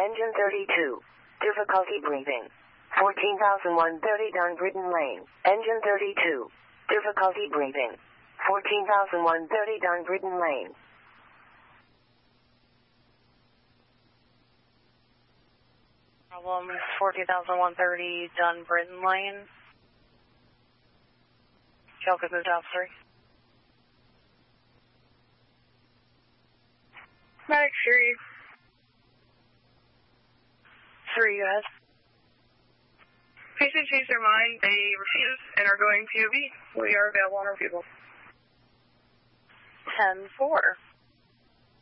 Engine 32. Difficulty breathing. 14,130 Dunbritton Lane. Engine 32. Difficulty breathing. 14,130 Dunbritton Lane. Problem 14,130 Dunbritton Lane. Calcus moved off 3. Medic 3. 3, go ahead. Patient changed their mind. They refused and are going POV. We are available on our people. 10-4.